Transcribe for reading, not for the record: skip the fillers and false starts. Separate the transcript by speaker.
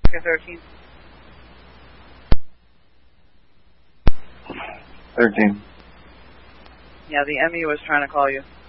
Speaker 1: Sector 13.
Speaker 2: 13.
Speaker 1: Yeah, the ME was trying to call you.